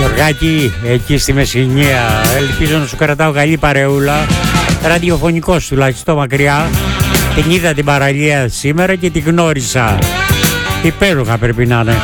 Γιωργάκη, εκεί στη Μεσσηνία. Ελπίζω να σου κρατάω καλή παρεούλα. Ραδιοφωνικός τουλάχιστον μακριά. Την είδα την παραλία σήμερα και την γνώρισα. Υπέροχα πρέπει να είναι.